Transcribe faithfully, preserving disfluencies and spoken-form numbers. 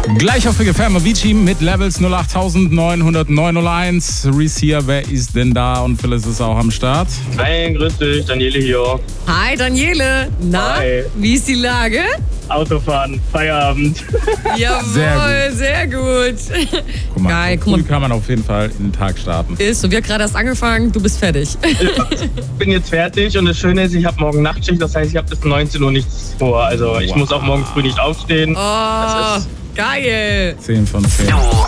Gleich auf Big F M, Avicii mit Levels null acht neun null neun null eins. Reese hier, wer ist denn da? Und Phyllis ist auch am Start. Hi, grüß dich, Daniele hier. Hi Daniele, na, Hi. Wie ist die Lage? Autofahren, Feierabend. Jawohl, sehr gut. Guck mal, Geil, so guck früh mal. kann man auf jeden Fall in den Tag starten. Ist so, wir haben gerade erst angefangen, du bist fertig. Ich bin jetzt fertig und das Schöne ist, ich habe morgen Nachtschicht, das heißt, ich habe bis neunzehn Uhr nichts vor. Also ich Wow. muss auch morgen früh nicht aufstehen. Oh, Das ist geil. zehn von zehn. Du